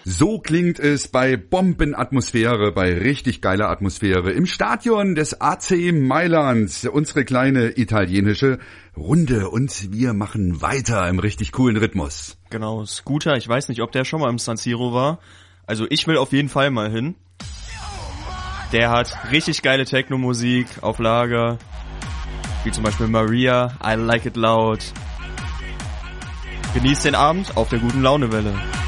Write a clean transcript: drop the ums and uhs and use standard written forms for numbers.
So klingt es bei Bombenatmosphäre, bei richtig geiler Atmosphäre im Stadion des AC Mailand. Unsere kleine italienische Runde und wir machen weiter im richtig coolen Rhythmus. Genau, Scooter, ich weiß nicht, ob der schon mal im San Siro war. Also ich will auf jeden Fall mal hin. Der hat richtig geile Techno-Musik auf Lager. Wie zum Beispiel Maria, I Like It Loud. Genießt den Abend auf der guten Launewelle.